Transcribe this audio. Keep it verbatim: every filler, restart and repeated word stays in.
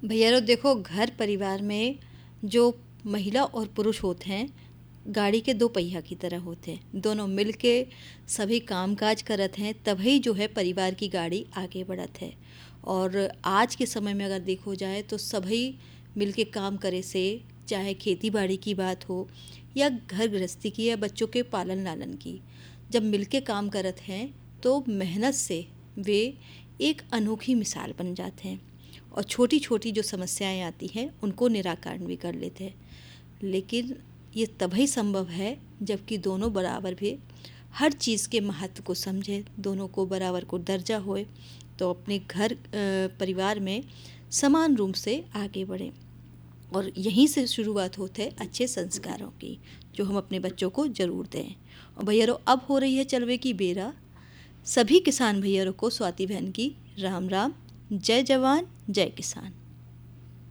भैया लोग देखो, घर परिवार में जो महिला और पुरुष होते हैं गाड़ी के दो पहिया की तरह होते हैं। दोनों मिलके सभी काम काज करत हैं, तभी जो है परिवार की गाड़ी आगे बढ़त है। और आज के समय में अगर देखो जाए तो सभी मिलके काम करे से, चाहे खेती बाड़ी की बात हो या घर गृहस्थी की या बच्चों के पालन लालन की, जब मिलके काम करत हैं तो मेहनत से वे एक अनोखी मिसाल बन जाते हैं और छोटी छोटी जो समस्याएं आती हैं उनको निराकरण भी कर लेते हैं। लेकिन ये तभी संभव है जबकि दोनों बराबर भी हर चीज़ के महत्व को समझे, दोनों को बराबर को दर्जा होए, तो अपने घर परिवार में समान रूप से आगे बढ़ें। और यहीं से शुरुआत होते है अच्छे संस्कारों की, जो हम अपने बच्चों को ज़रूर दें। और भैया अब हो रही है चलवे की बेरा। सभी किसान भैया को स्वाति बहन की राम राम। जय जवान जय किसान।